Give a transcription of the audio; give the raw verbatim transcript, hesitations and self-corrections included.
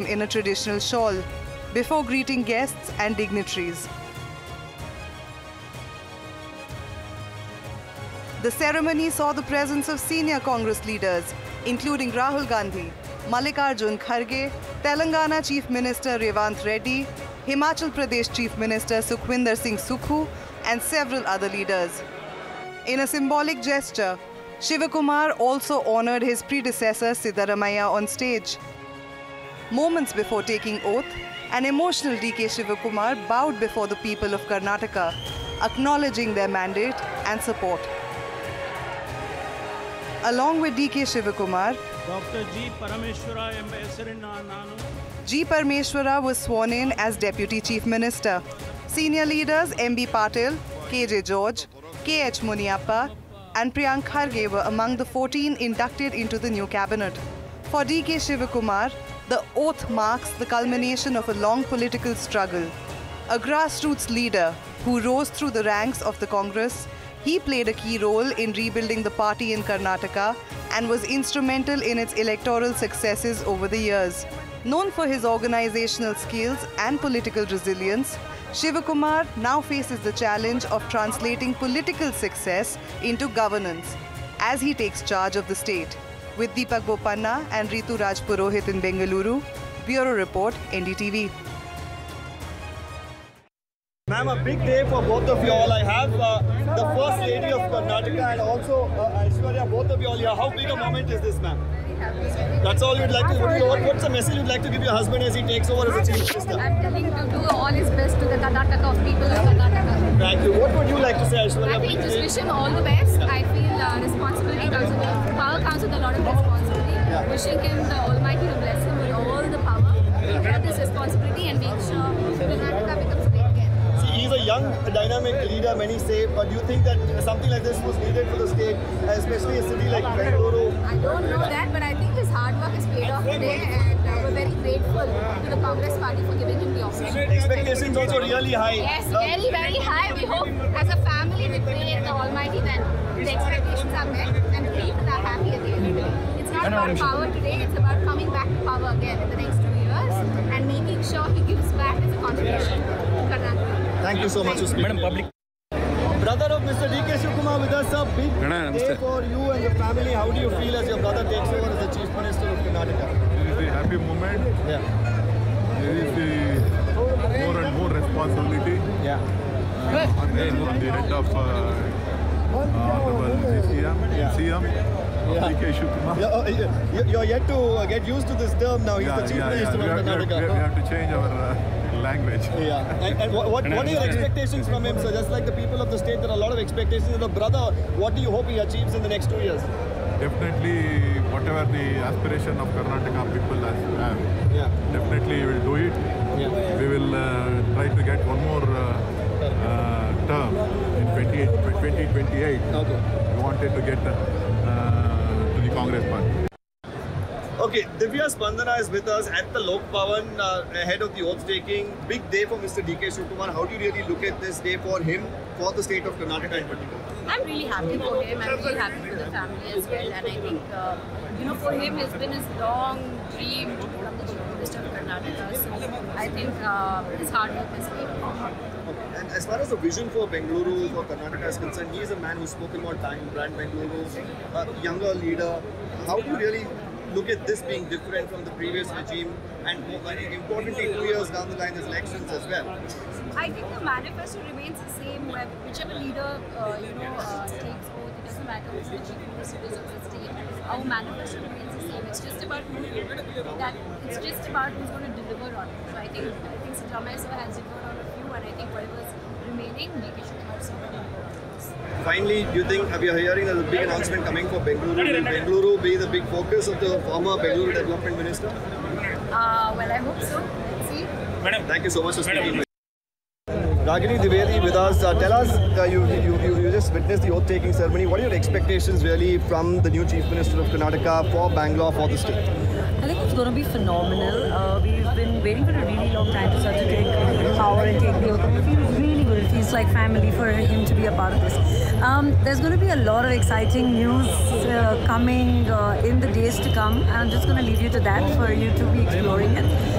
in a traditional shawl before greeting guests and dignitaries. The ceremony saw the presence of senior Congress leaders, including Rahul Gandhi, Mallikarjun Kharge, Telangana Chief Minister Revant Reddy, Himachal Pradesh Chief Minister Sukhwinder Singh Sukhu, and several other leaders. In a symbolic gesture, Shivakumar also honored his predecessor Siddaramaiah on stage. Moments before taking oath, an emotional D K Shivakumar bowed before the people of Karnataka, acknowledging their mandate and support. Along with D K Shivakumar, Doctor G. Parameshwara Nanu. G. Parameshwara was sworn in as Deputy Chief Minister. Senior leaders M B Patil, K J George, K H Muniappa, and Priyank Kharge were among the fourteen inducted into the new cabinet. For D K Shivakumar, the oath marks the culmination of a long political struggle. A grassroots leader who rose through the ranks of the Congress, he played a key role in rebuilding the party in Karnataka and was instrumental in its electoral successes over the years. Known for his organizational skills and political resilience, Shivakumar now faces the challenge of translating political success into governance as he takes charge of the state. With Deepak Bopanna and Ritu Raj Purohit in Bengaluru, Bureau Report, N D T V. Ma'am, a big day for both of you all. I have uh, the First Lady of Karnataka and also uh, Aishwarya, both of you all here. How big a moment is this, ma'am? That's all you'd like to do. What, what's the message you'd like to give your husband as he takes over as the Chief Minister? I'm telling to do all his best to the Karnataka of people of Karnataka. Thank you. What would you like to say, Aishwarya? I think just wish him all the best. I feel uh, responsibility comes with power comes with a lot of responsibility. Yeah. Wishing him the Almighty to bless him with all the power to have this responsibility and make sure Karnataka becomes great again. See, he's a young, dynamic leader, many say, but do you think that something like this was needed for the state, especially a city like Bengaluru? I don't know that, but I think his hard work has paid off today, and uh, we're very grateful to the Congress party for giving him the office. Expectations also really high. Yes, very, very high. We hope as a family we pray the Almighty that the expectations are met and the people are happy at the end of the day. It's not about power today, it's about coming back to power again in the next two years and making sure he gives back as a contribution to Karnataka. Thank you so much for speaking. Madam, public. Brother of Mister D K Shivakumar with us, a big Madam, day for you and the family. How do you feel as your brother takes over as the Chief Minister of Karnataka? It is a happy moment. Yeah. There is the more and more responsibility Yeah. uh, on, the, on the head of uh, uh, C M, Yeah. C M Yeah. D K Shivakumar. Yeah, uh, you- you're yet to uh, get used to this term now. He's Yeah, the Chief yeah, yeah. Minister We of have, we, have, Karnataka. we have- we have to change our uh, language. Yeah. And, and what, what, what are your expectations from him, sir? Just like the people of the state, there are a lot of expectations of the brother. What do you hope he achieves in the next two years? Definitely, whatever the aspiration of Karnataka people has, have, Yeah. definitely we will do it. Yeah. We will uh, try to get one more uh, uh, term in twenty twenty-eight. Okay. We wanted to get uh, to the Congress party. Okay, Divya Spandana is with us at the Lok Bhavan uh, ahead of the oath taking. Big day for Mister D K Shivakumar. How do you really look at this day for him, for the state of Karnataka in particular? I'm really happy for him. I'm really happy for the family as well. And I think, uh, you know, for him, it's been his long dream to become the Chief Minister of Karnataka. So I think uh, his hard work has paid off. And as far as the vision for Bengaluru, for Karnataka is concerned, he is a man who's spoken about time, brand Bengaluru, a younger leader. How do you really look at this being different from the previous regime and very importantly two years down the line there's elections as well? I think the manifesto remains the same, where whichever leader uh, you know uh, takes oath, it doesn't matter who's the chief minister is of the state. Our manifesto remains the same. It's just about who that. It's just about who's going to deliver on it. So I think I think Siddaramaiah sir has delivered on a few, and I think whatever's remaining, D K Shivakumar sir will deliver on those. Finally, do you think, we are hearing there's a big announcement coming for Bengaluru? Will Bengaluru be the big focus of the former Bengaluru Development Minister? Uh, well, I hope so. Let's see. Madam, thank you so much for speaking. Ragini Dwivedi with us. Uh, tell us, uh, you, you, you, you just witnessed the oath-taking ceremony. What are your expectations really from the new Chief Minister of Karnataka for Bangalore, for the state? I think it's going to be phenomenal. Uh, we've been waiting for a really long time to start to take power and take the oath. It feels really good. It feels like family for him to be a part of this. Um, there's going to be a lot of exciting news uh, coming uh, in the days to come. I'm just going to leave you to that for you to be exploring it.